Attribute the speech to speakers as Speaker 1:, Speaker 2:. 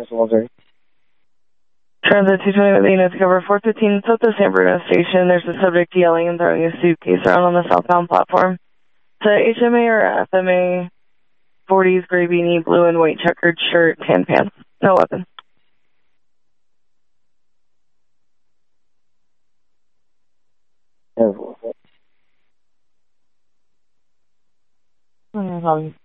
Speaker 1: Transit 220 with the units cover 415 South of San Bruno Station. There's a subject yelling and throwing a suitcase around on the southbound platform. It's a HMA or FMA, 40s, gray beanie, blue and white checkered shirt, tan pants. No weapon. No problem.